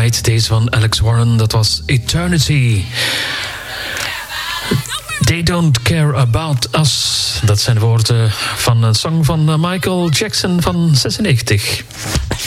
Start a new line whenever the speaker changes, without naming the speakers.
gedraaid. Deze van Alex Warren, dat was Eternity. They don't care about us. Dat zijn de woorden van een song van Michael Jackson van 96.